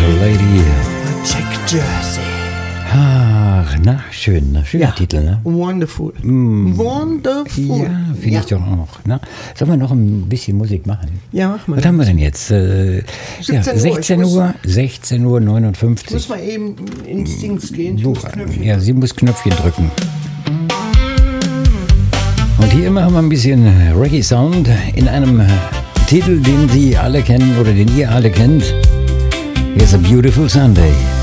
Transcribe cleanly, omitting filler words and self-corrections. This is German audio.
Lady. Jack Jersey. Ach, schöner ja. Titel, ne? Wonderful. Wonderful. Ja, finde ich doch auch. Ne? Sollen wir noch ein bisschen Musik machen? Ja, machen wir. Was haben wir denn jetzt? 16 Uhr, 16:59 Uhr. Ich muss mal eben ins Dings gehen. Ja, sie muss Knöpfchen drücken. Und hier machen wir ein bisschen Reggae-Sound in einem Titel, den Sie alle kennen oder den ihr alle kennt. It's a Beautiful Sunday.